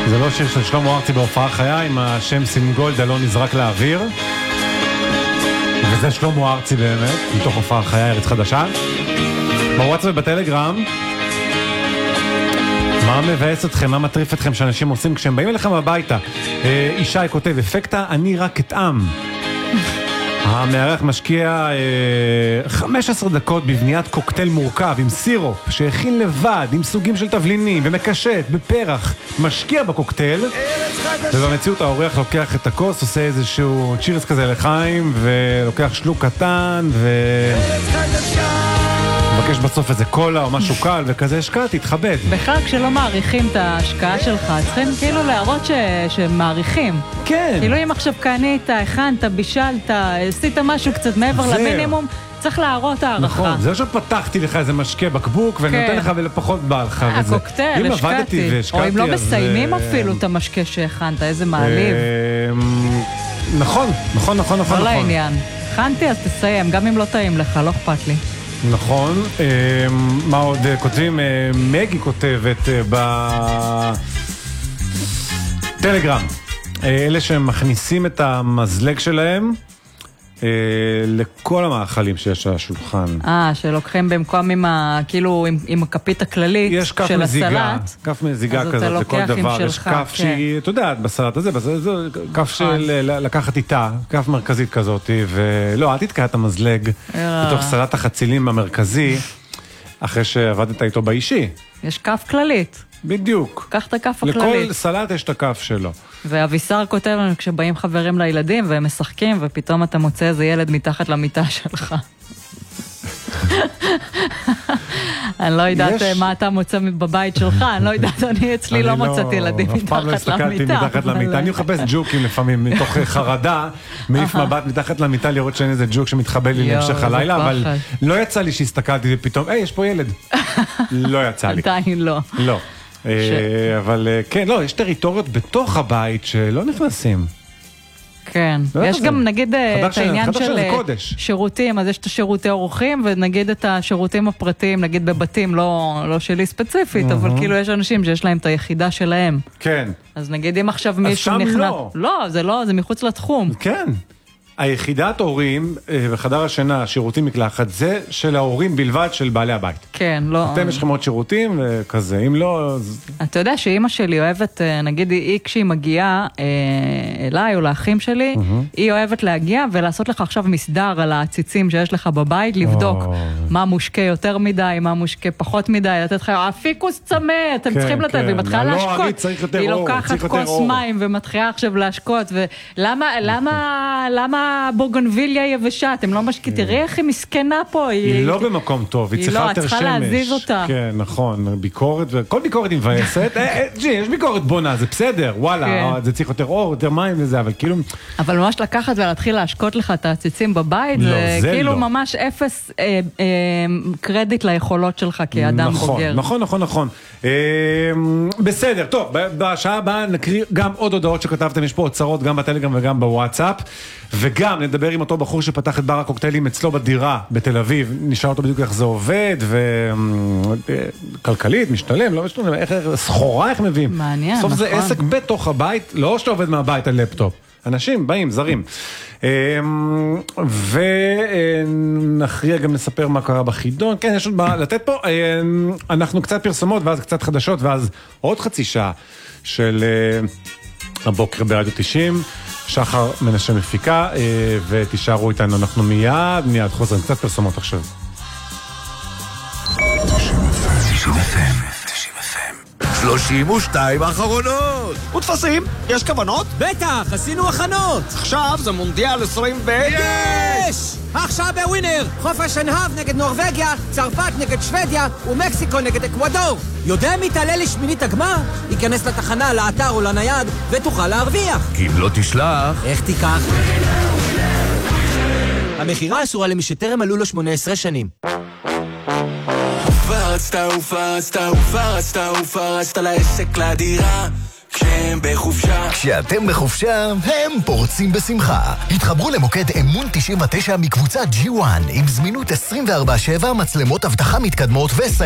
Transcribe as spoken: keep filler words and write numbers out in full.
זה לא שיר של שלמה ארצי בהופעה חיה עם השם סינגולדה לא נזרק לאוויר, וזה שלמה ארצי באמת מתוך הופעה חיה ארץ חדשה. בוואטסאפ ובטלגרם, מה מבאס אתכם, מה מטריף אתכם שאנשים עושים כשהם באים אליכם הביתה? אישי כותב, אפקטה אני רק אטעם. המארח משקיע אה, חמש עשרה דקות בבניית קוקטייל מורכב עם סירופ שהכין לבד עם סוגים של תבלינים ומקשט בפרח, משקיע בקוקטייל, ובמציאות האורח לוקח את הכוס, עושה איזשהו צ'ירס כזה לחיים ולוקח שלוק קטן ומבקש בסוף איזה קולה או משהו קל וכזה, השקעה, תתכבד. בכלל כשלא מעריכים את ההשקעה שלך צריכים כאילו להראות ש... שמעריכים. כן. כאילו אם עכשיו קנית, הכנת, בישלת, עשית משהו קצת מעבר למינימום, צריך להראות הערכה. נכון, זה עכשיו פתחתי לך איזה משקה בקבוק ואני נותן לך ולפחות בא לך. הקוקטייל, השקעתי. או אם לא מסיימים אפילו את המשקה שהכנת, איזה מעליב. נכון, נכון, נכון, נכון. לא לעניין. הכנתי אז תסיים, גם אם לא טעים לך, לא אכפת לי. נכון. מה עוד כותבים? מגי כותבת בטלגרם, אלה שמכניסים את המזלג שלהם לכל המאכלים שיש על השולחן. אה, שלוקחים במקום עם ה... כאילו עם הכפית הכללית של הסלט. יש כף מזיגה, כף מזיגה כזאת לכל דבר. יש כף שהיא, אתה יודע, בסלט הזה, כף של לקחת איתה, כף מרכזית כזאת, ולא, אל תתקע את המזלג בתוך סלט החצילים המרכזי, אחרי שעבדת איתו באישי. יש כף כללית. בדיוק. קח את הכף הכללית. לכל סלט יש את הכף שלו. ואבישר כותב לנו כשבאים חברים לילדים והם משחקים ופתאום אתה מוצא איזה ילד מתחת למיטה שלך. אני לא יודעת מה אתה מוצא בבית שלך, אני לא יודעת, אני אצלי לא מוצאת ילדים מתחת למיטה. אף פעם לא הסתכלתי מתחת למיטה, אני מחפש ג'וקים לפעמים מתוך חרדה, מעיף מבט מתחת למיטה לראות שאין איזה ג'וק שמתחבא לי להמשך הלילה, אבל לא יצא לי שהסתכלתי ופתאום, היי, יש פה ילד. לא יצא לי. עדיין לא. לא. אבל כן, לא, יש טריטוריות בתוך הבית שלא נכנסים. כן, יש גם נגיד את העניין של שירותים, אז יש את השירותי אורחים ונגיד את השירותים הפרטיים, נגיד בבתים, לא שלי ספציפית, אבל כאילו יש אנשים שיש להם את היחידה שלהם. כן. אז נגיד אם עכשיו מישהו נכנס... אז שם לא. לא, זה לא, זה מחוץ לתחום. כן. היחידת הורים וחדר השינה, שירותים מקלחת, זה של ההורים בלבד של בעלי הבית. כן, לא... אתם יש לכם עוד שירותים וכזה, אם לא... אתה יודע שאמא שלי אוהבת, נגיד היא כשהיא מגיעה אליי או לאחים שלי, היא אוהבת להגיע ולעשות לך עכשיו מסדר על הציצים שיש לך בבית, לבדוק מה מושקה יותר מדי, מה מושקה פחות מדי, לתת לך, הפיקוס צמא, אתם צריכים לתת, והיא מתחילה להשקות. היא לוקחת כוס מים ומתחילה עכשיו להשקות, ולמה בוגונביליה יבשה, אתם לא משקיעים, תראי איך היא מסכנה פה. היא לא במקום טוב, היא צריכה יותר שמש. היא לא, צריכה להזיז אותה. כן, נכון, ביקורת, כל ביקורת היא מבאסת. ג'י, יש ביקורת בונה, זה בסדר, וואלה, זה צריך יותר אור, יותר מים וזה, אבל כאילו... אבל ממש לקחת ולהתחיל להשקות לך את הציצים בבית, זה כאילו ממש אפס קרדיט ליכולות שלך כאדם בוגר. נכון, נכון, נכון. בסדר, טוב, בשעה הבאה נקריא גם עוד הודעות שכתבתם, יש פה הוצאות גם בטלגרם וגם בוואטסאפ, וגם נדבר עם אותו בחור שפתח את בר הקוקטיילים אצלו בדירה בתל אביב, נשאל אותו בדיוק איך זה עובד, וכלכלית, משתלם, לא משתלם, איך סחורה, איך מביאים. מעניין, נכון. סוף זה עסק בתוך הבית, לא שאתה עובד מהבית על לפטופ. אנשים באים, זרים. ונכריע גם נספר מה קרה בחידון. כן, יש עוד מה לתת פה. אנחנו קצת פרסומות, ואז קצת חדשות, ואז עוד חצי שעה של הבוקר ברדיו תשעים. שחר מנשה מפיקה, ותישארו איתנו, אנחנו מיד, מיד חוזרים, קצת פרסומות עכשיו. תשעים אף אם שלושים ושתיים האחרונות. ותפסים, יש כוונות? בטח, עשינו הכנות. עכשיו זה מונדיאל עשרים ו... יש! עכשיו בווינר, חופש שנהב נגד נורווגיה, צרפת נגד שוודיה ומקסיקו נגד אקוודור. יודע מי תעלה לשמינית הגמר? ייכנס לתחנה, לאתר או לנייד ותוכל להרוויח. כי אם לא תשלח... איך תיקח? המחירה אסורה למי שטרם מלאו לו שמונה עשרה שנים. ופרצת ופרצת ופרצת ופרצת לעסק לדירה כשהם בחופשה. כשאתם בחופשה, הם פורצים בשמחה. התחברו למוקד אמון תשעים ותשע מקבוצת ג'י וואן עם זמינות עשרים וארבע שבע, מצלמות אבטחה מתקדמות וסייבר.